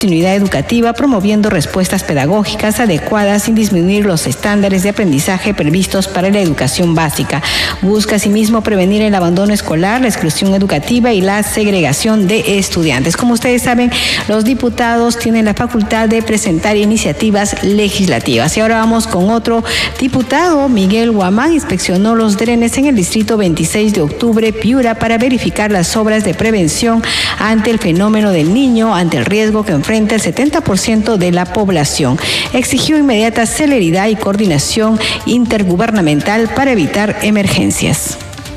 continuidad educativa, promoviendo respuestas pedagógicas adecuadas sin disminuir los estándares de aprendizaje previstos para la educación básica. Busca asimismo prevenir el abandono escolar, la exclusión educativa y la segregación de estudiantes. Como ustedes saben, los diputados tienen la facultad de presentar iniciativas legislativas. Y ahora vamos con otro diputado. Miguel Guamán inspeccionó los drenes en el distrito 26 de octubre, Piura, para verificar las obras de prevención ante el fenómeno del Niño, ante el riesgo que enfrenta el 70% de la población. Exigió inmediata celeridad y coordinación intergubernamental para evitar emergencias.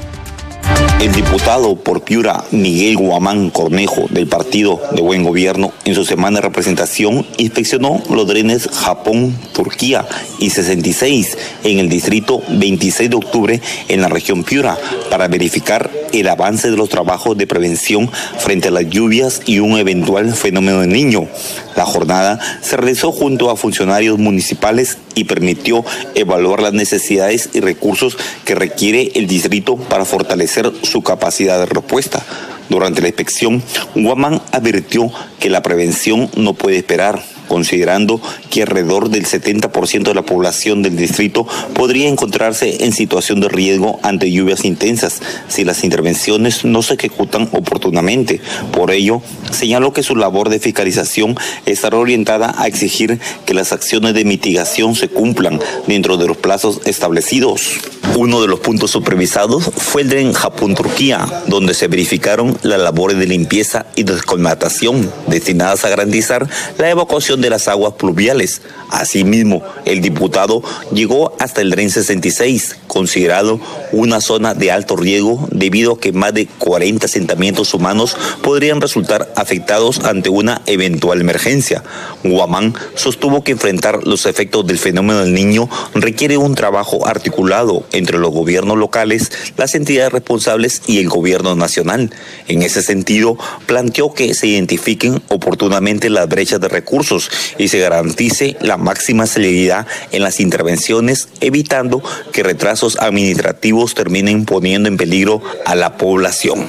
El diputado por Piura, Miguel Guamán Cornejo, del Partido de Buen Gobierno, en su semana de representación, inspeccionó los drenes Japón, Turquía y 66 en el distrito 26 de octubre en la región Piura, para verificar el avance de los trabajos de prevención frente a las lluvias y un eventual fenómeno del Niño. La jornada se realizó junto a funcionarios municipales y permitió evaluar las necesidades y recursos que requiere el distrito para fortalecer su capacidad de respuesta. Durante la inspección, Guamán advirtió que la prevención no puede esperar, considerando que alrededor del 70% de la población del distrito podría encontrarse en situación de riesgo ante lluvias intensas si las intervenciones no se ejecutan oportunamente. Por ello, señaló que su labor de fiscalización estará orientada a exigir que las acciones de mitigación se cumplan dentro de los plazos establecidos. Uno de los puntos supervisados fue el dren Japón-Turquía, donde se verificaron las labores de limpieza y descolmatación destinadas a garantizar la evacuación de las aguas pluviales. Asimismo, el diputado llegó hasta el dren 66, considerado una zona de alto riesgo debido a que más de 40 asentamientos humanos podrían resultar afectados ante una eventual emergencia. Guamán sostuvo que enfrentar los efectos del fenómeno del Niño requiere un trabajo articulado entre los gobiernos locales, las entidades responsables y el gobierno nacional. En ese sentido, planteó que se identifiquen oportunamente las brechas de recursos y se garantice la máxima celeridad en las intervenciones, evitando que retrasos administrativos terminen poniendo en peligro a la población.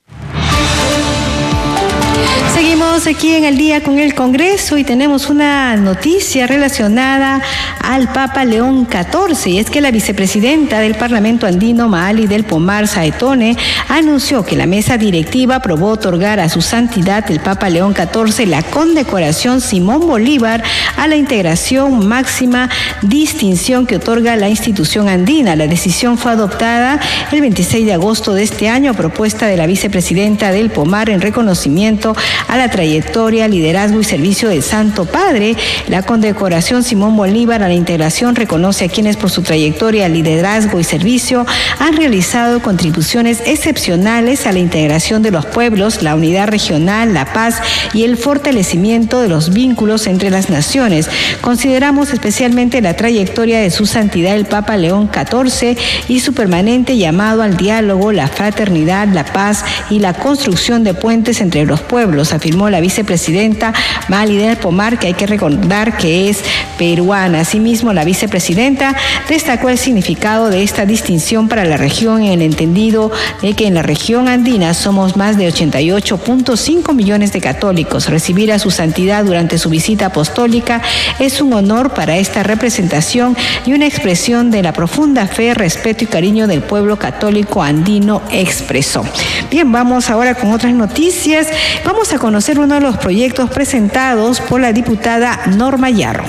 Seguimos aquí en El Día con el Congreso y tenemos una noticia relacionada al Papa León XIV, y es que la vicepresidenta del Parlamento Andino, Maali del Pomar Saetone, anunció que la mesa directiva aprobó otorgar a su santidad el Papa León XIV la condecoración Simón Bolívar a la integración máxima distinción que otorga la institución andina. La decisión fue adoptada el 26 de agosto de este año a propuesta de la vicepresidenta del Pomar en reconocimiento a la trayectoria, liderazgo y servicio del Santo Padre. La condecoración Simón Bolívar a la integración reconoce a quienes por su trayectoria, liderazgo y servicio han realizado contribuciones excepcionales a la integración de los pueblos, la unidad regional, la paz y el fortalecimiento de los vínculos entre las naciones. Consideramos especialmente la trayectoria de su santidad el Papa León XIV y su permanente llamado al diálogo, la fraternidad, la paz y la construcción de puentes entre los pueblos, afirmó la vicepresidenta Maali del Pomar, que hay que recordar que es peruana. Asimismo, la vicepresidenta destacó el significado de esta distinción para la región en el entendido de que en la región andina somos más de 88.5 millones de católicos. Recibir a su santidad durante su visita apostólica es un honor para esta representación y una expresión de la profunda fe, respeto y cariño del pueblo católico andino, expresó. Bien, vamos ahora con otras noticias. Vamos a conocer uno de los proyectos presentados por la diputada Norma Yarro.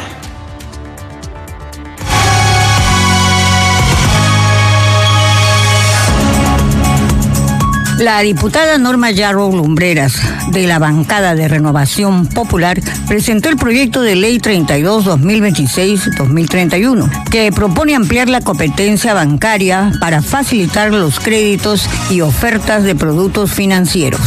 La diputada Norma Yarro Lumbreras, de la bancada de Renovación Popular, presentó el proyecto de ley 32-2026-2031, que propone ampliar la competencia bancaria para facilitar los créditos y ofertas de productos financieros.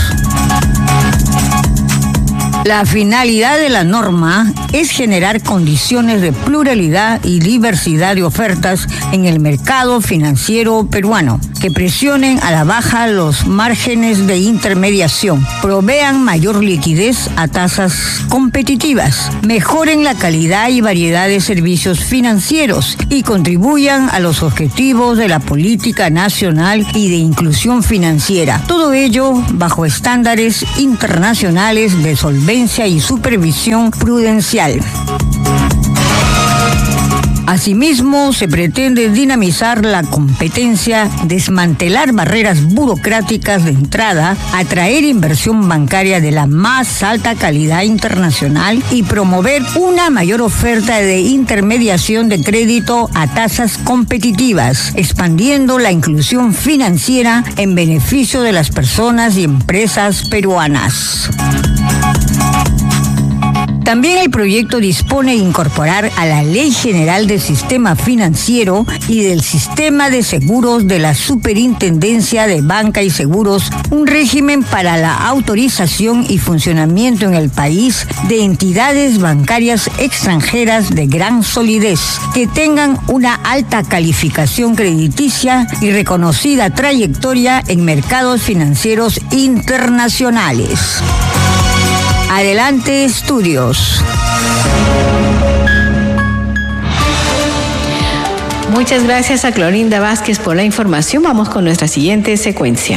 La finalidad de la norma es generar condiciones de pluralidad y diversidad de ofertas en el mercado financiero peruano, que presionen a la baja los márgenes de intermediación, provean mayor liquidez a tasas competitivas, mejoren la calidad y variedad de servicios financieros y contribuyan a los objetivos de la política nacional y de inclusión financiera. Todo ello bajo estándares internacionales de solvencia y supervisión prudencial. Asimismo, se pretende dinamizar la competencia, desmantelar barreras burocráticas de entrada, atraer inversión bancaria de la más alta calidad internacional y promover una mayor oferta de intermediación de crédito a tasas competitivas, expandiendo la inclusión financiera en beneficio de las personas y empresas peruanas. También el proyecto dispone de incorporar a la Ley General del Sistema Financiero y del Sistema de Seguros de la Superintendencia de Banca y Seguros un régimen para la autorización y funcionamiento en el país de entidades bancarias extranjeras de gran solidez, que tengan una alta calificación crediticia y reconocida trayectoria en mercados financieros internacionales. Adelante, estudios. Muchas gracias a Clorinda Vázquez por la información. Vamos con nuestra siguiente secuencia.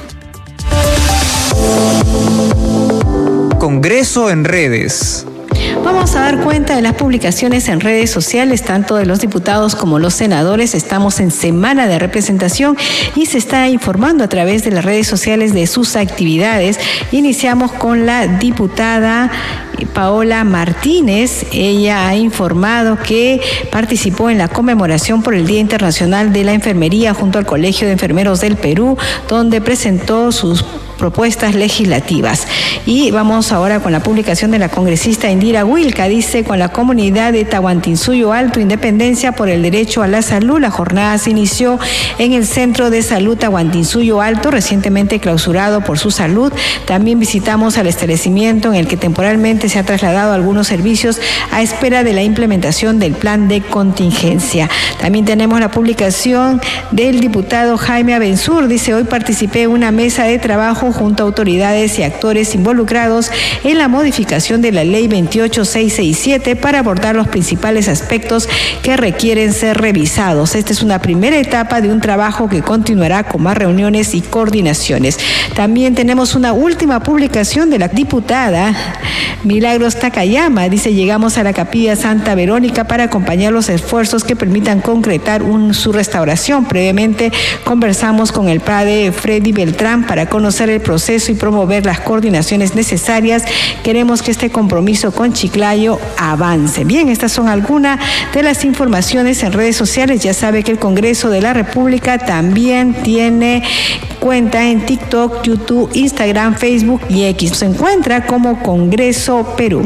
Congreso en redes. Vamos a dar cuenta de las publicaciones en redes sociales, tanto de los diputados como los senadores. Estamos en semana de representación y se está informando a través de las redes sociales de sus actividades. Iniciamos con la diputada Paola Martínez. Ella ha informado que participó en la conmemoración por el Día Internacional de la Enfermería junto al Colegio de Enfermeros del Perú, donde presentó sus propuestas legislativas. Y vamos ahora con la publicación de la congresista Indira Wilca. Dice: con la comunidad de Tahuantinsuyo Alto, Independencia por el derecho a la salud. La jornada se inició en el Centro de Salud Tahuantinsuyo Alto, recientemente clausurado por su salud. También visitamos al establecimiento en el que temporalmente se ha trasladado algunos servicios a espera de la implementación del plan de contingencia. También tenemos la publicación del diputado Jaime Abensur. Dice: hoy participé en una mesa de trabajo junto a autoridades y actores involucrados en la modificación de la Ley 28667 para abordar los principales aspectos que requieren ser revisados. Esta es una primera etapa de un trabajo que continuará con más reuniones y coordinaciones. También tenemos una última publicación de la diputada Milagros Takayama. Dice: llegamos a la Capilla Santa Verónica para acompañar los esfuerzos que permitan concretar su restauración. Previamente conversamos con el padre Freddy Beltrán para conocer el proceso y promover las coordinaciones necesarias. Queremos que este compromiso con Chiclayo avance. Bien, estas son algunas de las informaciones en redes sociales. Ya sabe que el Congreso de la República también tiene cuenta en TikTok, YouTube, Instagram, Facebook y X. Se encuentra como Congreso Perú.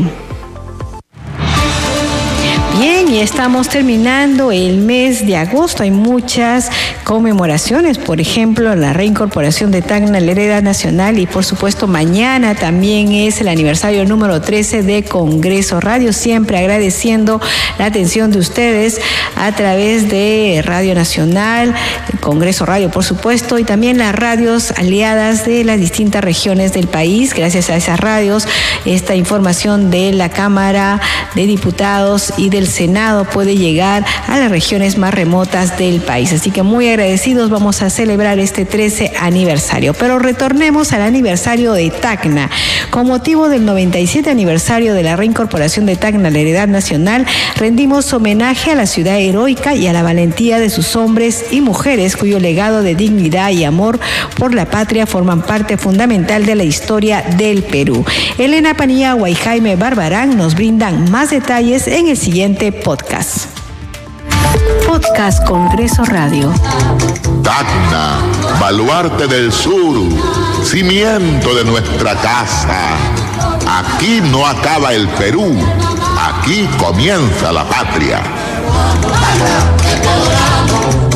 Bien, y estamos terminando el mes de agosto. Hay muchas conmemoraciones, por ejemplo, la reincorporación de Tacna a la heredad nacional, y por supuesto mañana también es el aniversario número 13 de Congreso Radio, siempre agradeciendo la atención de ustedes a través de Radio Nacional, Congreso Radio, por supuesto, y también las radios aliadas de las distintas regiones del país. Gracias a esas radios, esta información de la Cámara de Diputados y del Senado puede llegar a las regiones más remotas del país. Así que muy agradecidos, vamos a celebrar este 13 aniversario. Pero retornemos al aniversario de Tacna. Con motivo del 97 aniversario de la reincorporación de Tacna a la heredad nacional, rendimos homenaje a la ciudad heroica y a la valentía de sus hombres y mujeres cuyo legado de dignidad y amor por la patria forman parte fundamental de la historia del Perú. Elena Paniagua y Jaime Barbarán nos brindan más detalles en el siguiente podcast. Podcast Congreso Radio. Tacna, baluarte del sur, cimiento de nuestra casa. Aquí no acaba el Perú, aquí comienza la patria.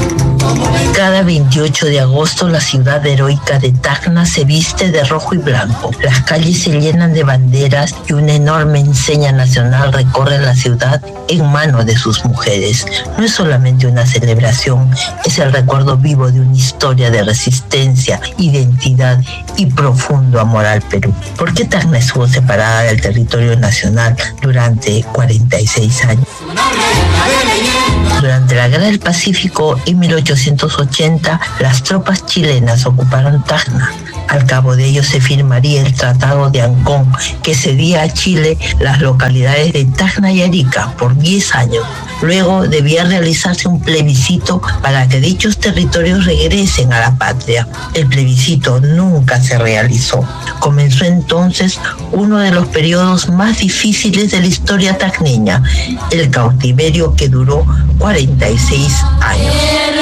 Cada 28 de agosto la ciudad heroica de Tacna se viste de rojo y blanco. Las calles se llenan de banderas y una enorme enseña nacional recorre la ciudad en manos de sus mujeres. No es solamente una celebración, es el recuerdo vivo de una historia de resistencia, identidad y profundo amor al Perú. ¿Por qué Tacna estuvo separada del territorio nacional durante 46 años? Durante la Guerra del Pacífico, en 1880, las tropas chilenas ocuparon Tacna. Al cabo de ello se firmaría el Tratado de Ancón, que cedía a Chile las localidades de Tacna y Arica por 10 años. Luego debía realizarse un plebiscito para que dichos territorios regresen a la patria. El plebiscito nunca se realizó. Comenzó entonces uno de los periodos más difíciles de la historia tacneña, el cautiverio, que duró 46 años.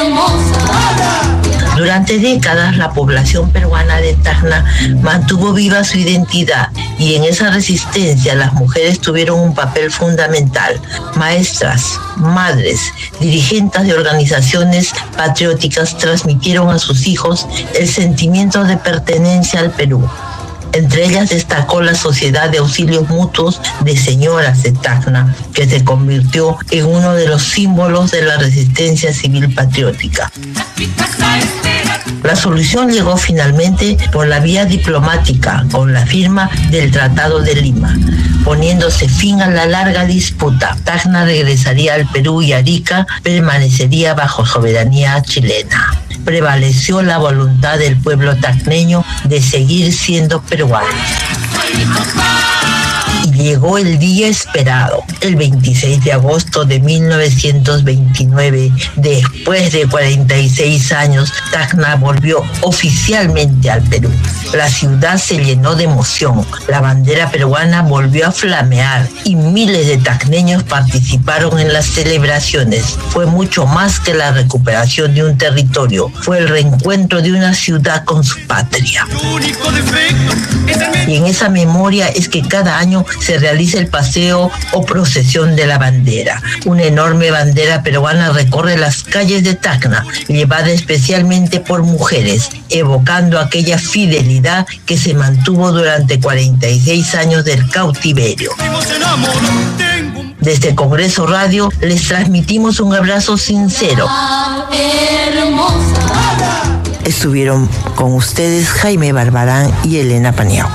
Durante décadas la población peruana de Tacna mantuvo viva su identidad y en esa resistencia las mujeres tuvieron un papel fundamental. Maestras, madres, dirigentes de organizaciones patrióticas transmitieron a sus hijos el sentimiento de pertenencia al Perú. Entre ellas destacó la Sociedad de Auxilios Mutuos de Señoras de Tacna, que se convirtió en uno de los símbolos de la resistencia civil patriótica. La solución llegó finalmente por la vía diplomática, con la firma del Tratado de Lima. Poniéndose fin a la larga disputa, Tacna regresaría al Perú y Arica permanecería bajo soberanía chilena. Prevaleció la voluntad del pueblo tacneño de seguir siendo peruanos. Y llegó el día esperado, el 26 de agosto de 1929. Después de 46 años, Tacna volvió oficialmente al Perú. La ciudad se llenó de emoción, la bandera peruana volvió a flamear y miles de tacneños participaron en las celebraciones. Fue mucho más que la recuperación de un territorio, fue el reencuentro de una ciudad con su patria. Y en esa memoria es que cada año se realiza el paseo o procesión de la bandera. Una enorme bandera peruana recorre las calles de Tacna, llevada especialmente por mujeres, evocando aquella fidelidad que se mantuvo durante 46 años del cautiverio. Desde Congreso Radio les transmitimos un abrazo sincero. Estuvieron con ustedes Jaime Barbarán y Elena Paniagua.